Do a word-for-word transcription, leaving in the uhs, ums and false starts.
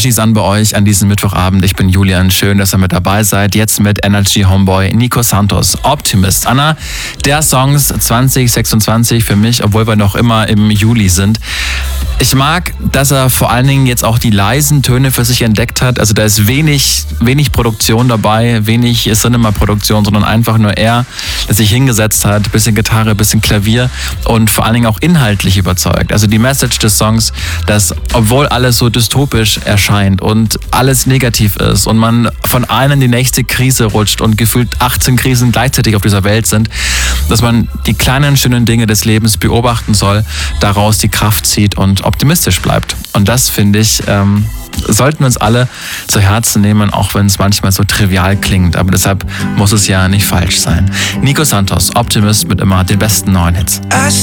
Energies an bei euch an diesem Mittwochabend. Ich bin Julian. Schön, dass ihr mit dabei seid. Jetzt mit Energy Homeboy Nico Santos. Optimist. Einer der Songs zwanzig sechsundzwanzig für mich, obwohl wir noch immer im Juli sind. Ich mag, dass er vor allen Dingen jetzt auch die leisen Töne für sich entdeckt hat. Also da ist wenig, wenig Produktion dabei, wenig Cinema-Produktion, sondern einfach nur er, der sich hingesetzt hat, bisschen Gitarre, bisschen Klavier und vor allen Dingen auch inhaltlich überzeugt. Also die Message des Songs, dass obwohl alles so dystopisch erscheint und alles negativ ist und man von einer in die nächste Krise rutscht und gefühlt achtzehn Krisen gleichzeitig auf dieser Welt sind, dass man die kleinen, schönen Dinge des Lebens beobachten soll, daraus die Kraft zieht und optimistisch bleibt. Und das, finde ich, ähm, sollten wir uns alle zu Herzen nehmen, auch wenn es manchmal so trivial klingt. Aber deshalb muss es ja nicht falsch sein. Nico Santos, Optimist mit immer den besten neuen Hits.